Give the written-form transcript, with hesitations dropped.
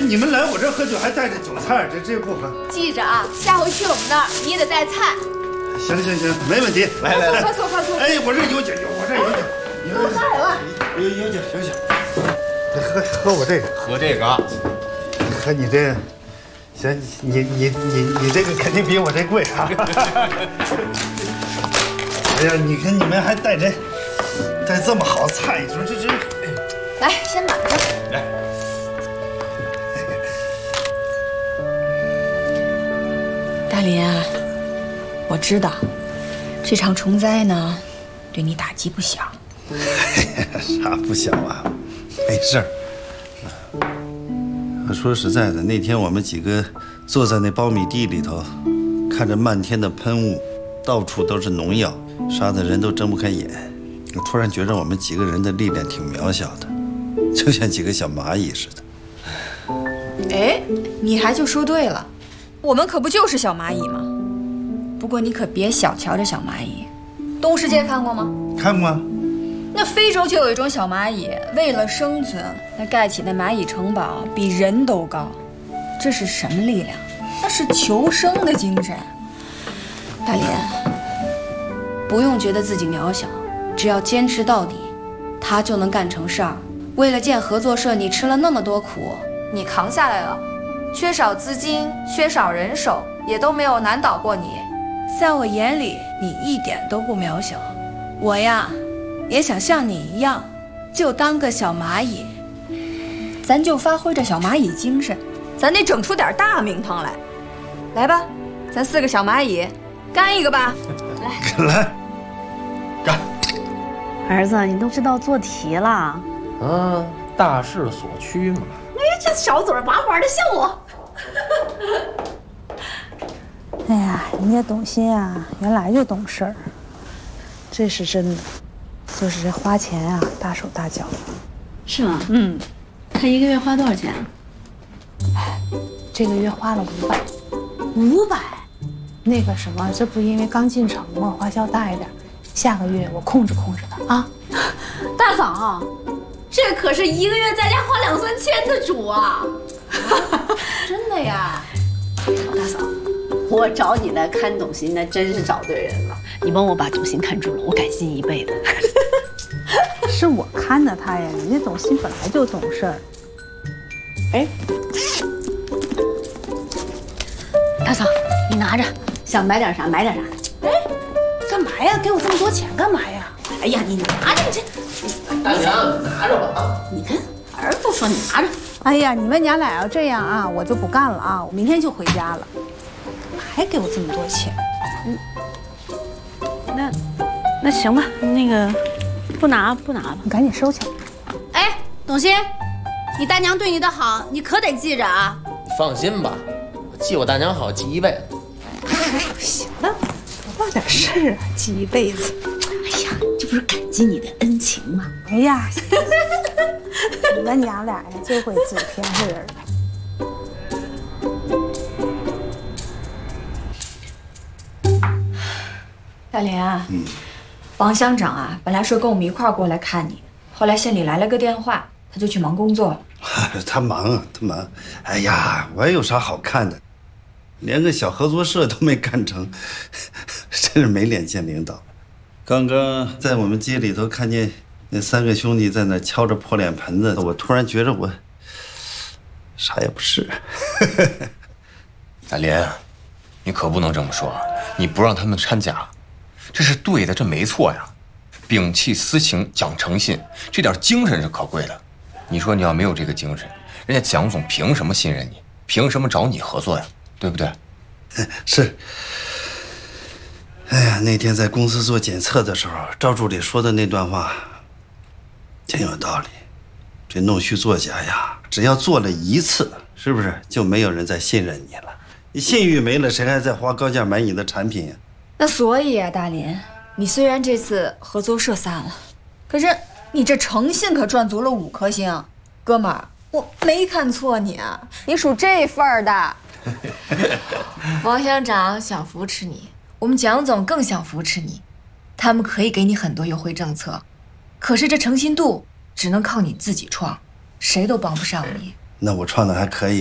你们来我这喝酒还带着酒菜，这不好。 记着啊，下回去我们那儿你也得带菜。 行，没问题。来， 快坐。 哎，我这有酒，我这有酒。 喝啥了？ 有酒，行。喝我这个， 喝这个， 喝你这个。行，你这个肯定比我这贵啊。哎呀，你看你们还带这么好菜，你说这。 来，先拿着。 来。 大林啊，我知道这场虫灾呢，对你打击不小。 啥不小啊，没事儿。说实在的，那天我们几个坐在那苞米地里头，看着漫天的喷雾，到处都是农药，杀的人都睁不开眼。我突然觉得我们几个人的力量挺渺小的，就像几个小蚂蚁似的。 哎，你还就说对了，我们可不就是小蚂蚁吗？不过你可别小瞧这小蚂蚁，《动物世界》看过吗？ 看过。 那非洲就有一种小蚂蚁，为了生存，那盖起那蚂蚁城堡比人都高。这是什么力量？那是求生的精神。大林，不用觉得自己渺小，只要坚持到底，他就能干成事儿。为了建合作社，你吃了那么多苦，你扛下来了。缺少资金，缺少人手，也都没有难倒过你。在我眼里，你一点都不渺小。我呀，也想像你一样，就当个小蚂蚁。咱就发挥着小蚂蚁精神，咱得整出点大名堂来。来吧，咱4个小蚂蚁，干一个吧！ 来， 干！ 儿子，你都知道做题了？ 啊，大势所趋嘛。 哎，这小嘴巴玩的像我。 哎呀，人家董卿啊，原来就懂事儿，这是真的，就是这花钱啊，大手大脚。 是吗？嗯。他1个月花多少钱啊？ 这个月花了500。 500？ 那个什么，这不因为刚进城吗？花销大一点，下个月我控制他啊。 大嫂，这可是1个月在家花2、3千的主啊！ 真的呀？ 大嫂，我找你来看董卿，那真是找对人了。你帮我把董卿看住了，我感激一辈子。 是我看的他呀，人家董卿本来就懂事儿。 哎，大嫂，你拿着，想买点啥买点啥。 哎，干嘛呀？给我这么多钱干嘛呀？ 哎呀，你拿着这。 大娘，拿着吧啊！ 你跟儿子说，你拿着。 哎呀，你们娘俩要这样啊，我就不干了啊！我明天就回家了。还给我这么多钱？ 那行吧，那个不拿了， 你赶紧收起来。 哎，董卿，你大娘对你的好，你可得记着啊。 你放心吧，我记我大娘好，记一辈子。 行了，多办点事儿啊，记一辈子。 哎呀，这不是感激你的恩情吗？ 哎呀，你们娘俩呀，就会嘴偏乎人。 大林啊，王乡长啊，本来说跟我们一块儿过来看你，后来县里来了个电话，他就去忙工作了。 他忙啊，他忙。哎呀，我有啥好看的？连个小合作社都没干成，真是没脸见领导。刚刚在我们街里头看见那3个兄弟在那敲着破脸盆子，我突然觉得我啥也不是。 大林，你可不能这么说，你不让他们掺假，这是对的，这没错呀。摒弃私情，讲诚信，这点精神是可贵的。你说你要没有这个精神，人家蒋总凭什么信任你？凭什么找你合作呀？对不对？ 是。哎呀，那天在公司做检测的时候，赵助理说的那段话挺有道理。这弄虚作假呀，只要做了1次，是不是就没有人再信任你了？你信誉没了，谁还在花高价买你的产品呀？ 那所以啊，大林，你虽然这次合作社散了，可是你这诚信可赚足了5颗星，哥们儿，我没看错你啊，你属这份儿的。王乡长想扶持你，我们蒋总更想扶持你，他们可以给你很多优惠政策，可是这诚信度只能靠你自己创，谁都帮不上你。 那我创的还可以。